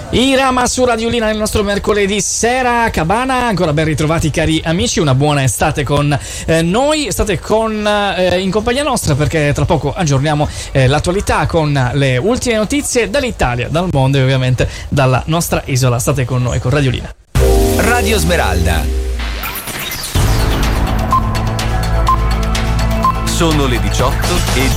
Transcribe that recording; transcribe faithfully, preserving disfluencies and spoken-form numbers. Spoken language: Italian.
Irama su Radiolina nel nostro mercoledì sera. Cabana, ancora ben ritrovati cari amici, una buona estate con eh, noi, state con, eh, in compagnia nostra perché tra poco aggiorniamo eh, l'attualità con le ultime notizie dall'Italia, dal mondo e ovviamente dalla nostra isola. State con noi con Radiolina. Radio Smeralda. Sono le diciotto e